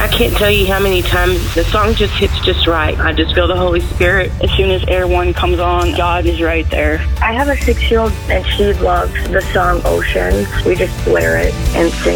I can't tell you how many times the song just hits just right. I just feel the Holy Spirit. As soon as Air One comes on, God is right there. I have a 6-year-old and she loves the song Ocean. We just blare it and sing